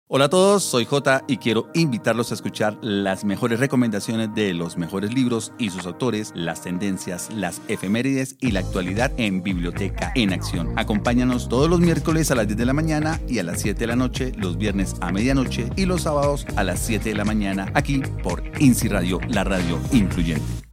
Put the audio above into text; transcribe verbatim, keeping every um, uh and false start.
Hola a todos, soy Jota y quiero invitarlos a escuchar las mejores recomendaciones de los mejores libros y sus autores, las tendencias, las efemérides y la actualidad en Biblioteca en Acción. Acompáñanos todos los miércoles a las diez de la mañana y a las siete de la noche, los viernes a medianoche y los sábados a las siete de la mañana aquí por INSI Radio, la radio incluyente.